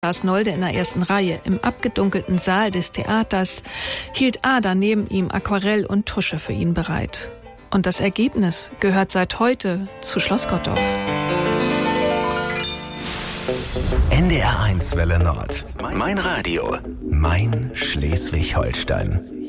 saß Nolde in der ersten Reihe. Im abgedunkelten Saal des Theaters hielt Ada neben ihm Aquarell und Tusche für ihn bereit. Und das Ergebnis gehört seit heute zu Schloss Gottorf. NDR1 Welle Nord. Mein Radio. Mein Schleswig-Holstein.